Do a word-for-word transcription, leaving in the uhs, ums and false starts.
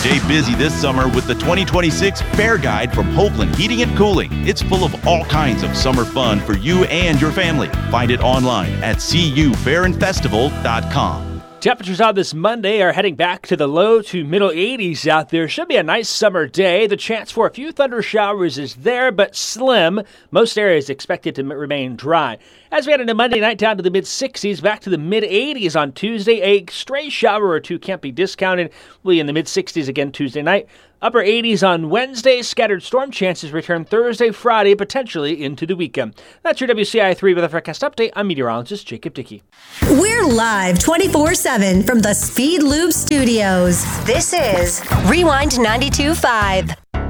Stay busy this summer with the twenty twenty-six Fair Guide from Hoagland Heating and Cooling. It's full of all kinds of summer fun for you and your family. Find it online at c u fair and festival dot com. Temperatures on this Monday are heading back to the low to middle eighties out there. Should be a nice summer day. The chance for a few thunder showers is there, but slim. Most areas expected to remain dry. As we head into Monday night, down to the mid-sixties, back to the mid-eighties on Tuesday. A stray shower or two can't be discounted. We'll be in the mid-sixties again Tuesday night. Upper eighties on Wednesday. Scattered storm chances return Thursday, Friday, potentially into the weekend. That's your W C I three with a forecast update. I'm meteorologist Jacob Dickey. We're live twenty-four seven from the Speed Lube Studios. This is Rewind ninety-two point five.